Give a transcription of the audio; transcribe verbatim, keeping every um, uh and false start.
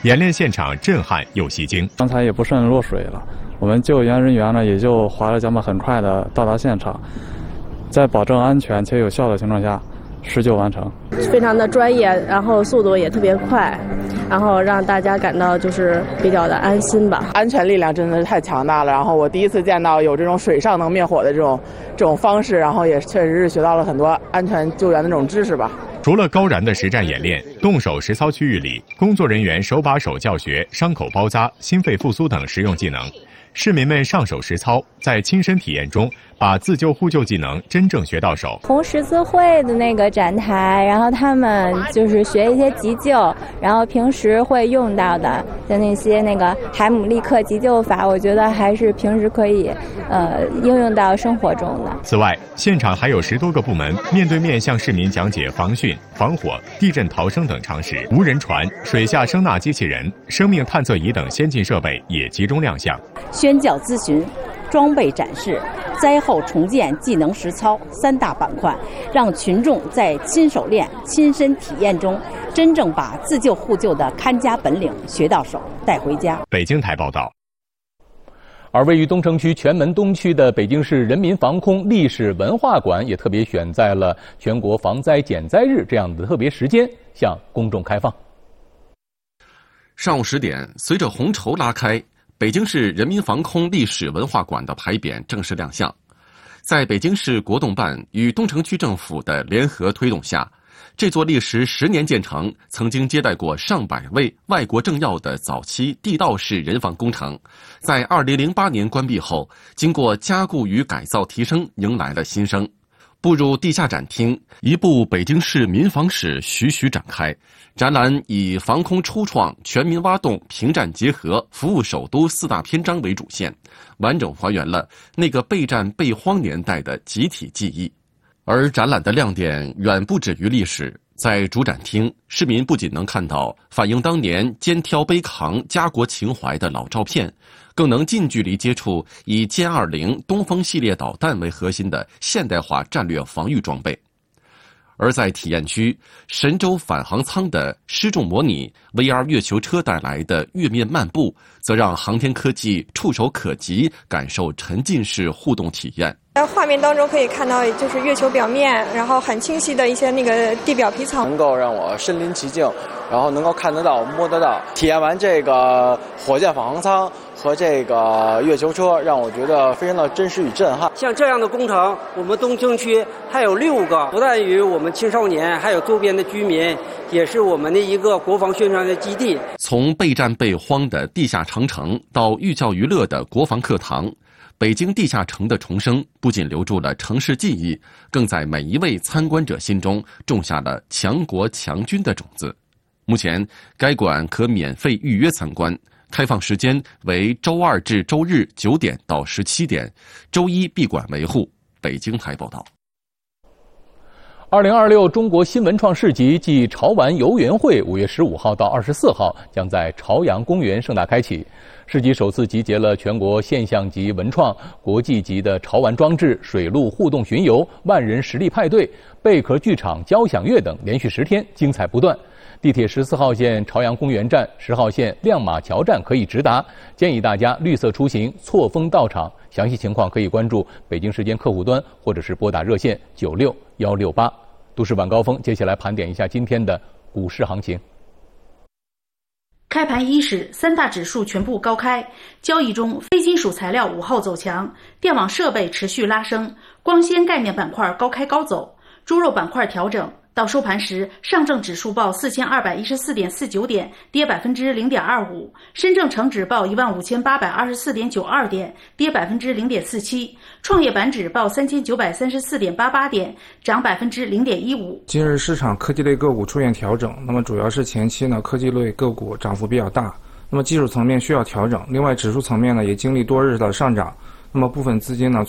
演练现场震撼又吸睛。 刚才也不慎落水了，我们救援人员呢也就划着桨板很快的到达现场，在保证安全且有效的情况下施救完成。 非常的专业，然后速度也特别快，然后让大家感到就是比较的安心吧。 安全力量真的是太强大了，然后我第一次见到有这种水上能灭火的这种这种方式，然后也确实是学到了很多安全救援的这种知识吧。 除了高燃的实战演练，动手实操区域里，工作人员手把手教学伤口包扎、心肺复苏等实用技能。市民们上手实操，在亲身体验中把自救互救技能真正学到手。 红十字会的那个展台，然后他们就是学一些急救，然后平时会用到的，像那些那个海姆立克急救法，我觉得还是平时可以呃应用到生活中的。 此外，现场还有十多个部门面对面向市民讲解防汛、防火、地震逃生等常识，无人船、水下声纳机器人、生命探测仪等先进设备也集中亮相。 宣教咨询、装备展示、灾后重建技能实操三大板块，让群众在亲手练、亲身体验中，真正把自救互救的看家本领学到手，带回家。 北京台报道。 而位于东城区全门东区的北京市人民防空历史文化馆也特别选在了全国防灾减灾日这样的特别时间向公众开放。 上午十点，随着红绸拉开，北京市人民防空历史文化馆的牌匾正式亮相。在北京市国动办与东城区政府的联合推动下，这座历时十年建成、曾经接待过上百位外国政要的早期地道式人防工程，在二零零八年关闭后，经过加固与改造提升，迎来了新生。步入地下展厅，一部北京市民防史徐徐展开。展览以防空初创、全民挖洞、平战结合、服务首都四大篇章为主线，完整还原了那个备战备荒年代的集体记忆。而展览的亮点远不止于历史，在主展厅，市民不仅能看到反映当年肩挑背扛家国情怀的老照片，更能近距离接触以歼二零东风系列导弹为核心的现代化战略防御装备。而在体验区，神舟返航舱的失重模拟、V R 月球车带来的月面漫步，则让航天科技触手可及，感受沉浸式互动体验。 在画面当中可以看到，就是月球表面，然后很清晰的一些那个地表皮层， 能够让我身临其境，然后能够看得到、摸得到。体验完这个火箭返航舱和这个月球车，让我觉得非常的真实与震撼。 像这样的工程，我们东城区还有六个，不但于我们青少年，还有周边的居民，也是我们的一个国防宣传的基地。 从备战备荒的地下长城到寓教于乐的国防课堂，北京地下城的重生不仅留住了城市记忆，更在每一位参观者心中种下了强国强军的种子。目前，该馆可免费预约参观，开放时间为周二至周日九点到十七点，周一闭馆维护。北京台报道。 二零二六中国新文创市集暨潮玩游园会五月十五号到二十四号将在朝阳公园盛大开启。市集首次集结了全国现象级文创、国际级的潮玩装置、水陆互动巡游、万人实力派对、贝壳剧场、交响乐等，连续十天精彩不断。地铁十四号线朝阳公园站、十号线亮马桥站可以直达，建议大家绿色出行，错峰到场。详细情况可以关注北京时间客户端，或者是拨打热线九六幺六八。都市晚高峰，接下来盘点一下今天的股市行情。 开盘伊始，三大指数全部高开，交易中非金属材料午后走强，电网设备持续拉升，光纤概念板块高开高走，猪肉板块调整。到收盘时，上证指数报四千二百一十四点四九点，跌百分之零点二五；深证成指报一万五千八百二十四点九二点，跌百分之零点四七；创业板指报三千九百三十四点八八点，涨百分之零点一五。 今日市场科技类个股出现调整，那么主要是前期呢科技类个股涨幅比较大，那么技术层面需要调整，另外指数层面呢也经历多日的上涨。那么部分资金呢